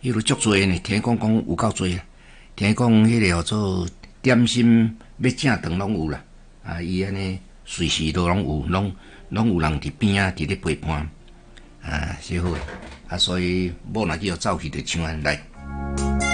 迄个足多呢，听讲有够多啊。听讲迄个叫做点心要正顿拢有啦，啊，伊安尼随时都拢有，拢有人伫边啊，伫咧陪伴，啊，是好诶。啊，所以某若叫走去就像安来。